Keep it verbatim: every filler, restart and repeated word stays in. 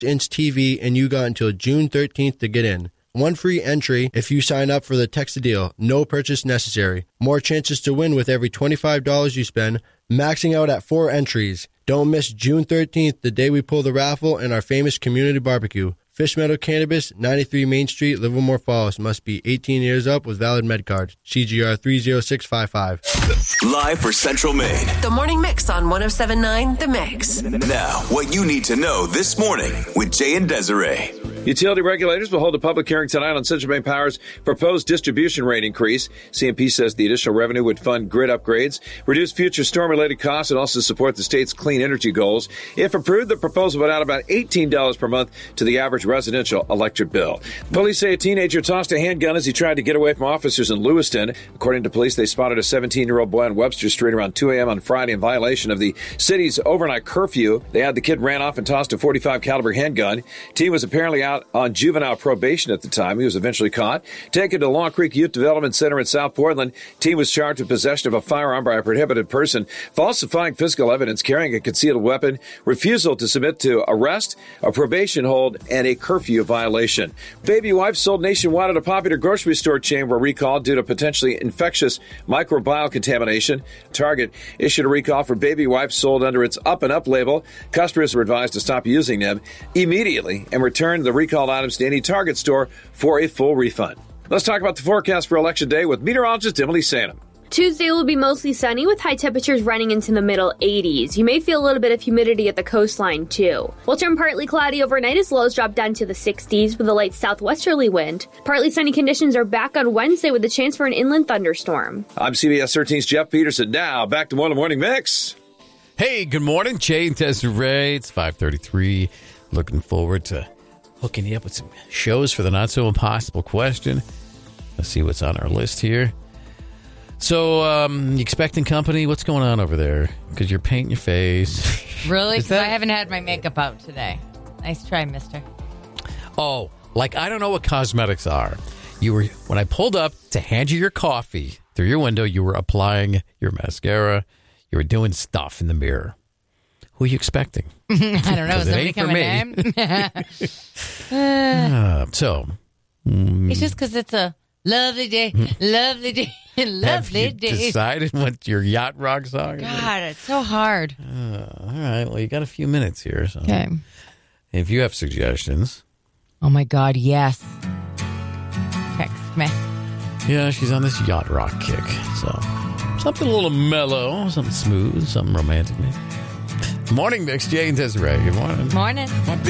inch T V, and you got until June thirteenth to get in. One free entry if you sign up for the Text a Deal. No purchase necessary. More chances to win with every twenty-five dollars you spend, maxing out at four entries. Don't miss June thirteenth, the day we pull the raffle and our famous community barbecue. Fish Meadow Cannabis, ninety-three Main Street, Livermore Falls. Must be eighteen years up with valid med card. C G R three zero six five five. Live for Central Maine. The Morning Mix on one oh seven point nine The Mix. Now, what you need to know this morning with Jay and Desiree. Utility regulators will hold a public hearing tonight on Central Maine Power's proposed distribution rate increase. C M P says the additional revenue would fund grid upgrades, reduce future storm-related costs, and also support the state's clean energy goals. If approved, the proposal would add about eighteen dollars per month to the average residential electric bill. Police say a teenager tossed a handgun as he tried to get away from officers in Lewiston. According to police, they spotted a seventeen-year-old boy on Webster Street around two a.m. on Friday in violation of the city's overnight curfew. They had the kid ran off and tossed a forty-five caliber handgun. T was apparently out on juvenile probation at the time. He was eventually caught, taken to Long Creek Youth Development Center in South Portland. T was charged with possession of a firearm by a prohibited person, falsifying physical evidence, carrying a concealed weapon, refusal to submit to arrest, a probation hold, and a curfew violation. Baby wipes sold nationwide at a popular grocery store chain were recalled due to potentially infectious microbial contamination. Target issued a recall for baby wipes sold under its Up and Up label. Customers were advised to stop using them immediately and return the recalled items to any Target store for a full refund. Let's talk about the forecast for Election Day with meteorologist Emily Sanum. Tuesday will be mostly sunny with high temperatures running into the middle eighties. You may feel a little bit of humidity at the coastline too. We'll turn partly cloudy overnight as lows drop down to the sixties with a light southwesterly wind. Partly sunny conditions are back on Wednesday with a chance for an inland thunderstorm. I'm C B S thirteen's Jeff Peterson. Now back to One Morning Mix. Hey, good morning, Jay and Desiree. It's five thirty-three. Looking forward to hooking you up with some shows for the Not So Impossible question. Let's see what's on our list here. So, um, expecting company, what's going on over there? Because you're painting your face. Really? Is Because that- I haven't had my makeup out today. Nice try, mister. Oh, like I don't know what cosmetics are. You were when I pulled up to hand you your coffee through your window, you were applying your mascara. You were doing stuff in the mirror. Who are you expecting? I don't know. Is it somebody ain't for coming in? uh, so, mm, It's just because it's a lovely day, lovely day, lovely have you day. decided what your yacht rock song is? God, it's so hard. Uh, all right. Well, you got a few minutes here. So Okay. if you have suggestions. Oh, my God, yes. Text me. Yeah, she's on this yacht rock kick. So something a little mellow, something smooth, something romantic. Maybe. Morning, Mix. Jay and Desiree. Good morning. Morning.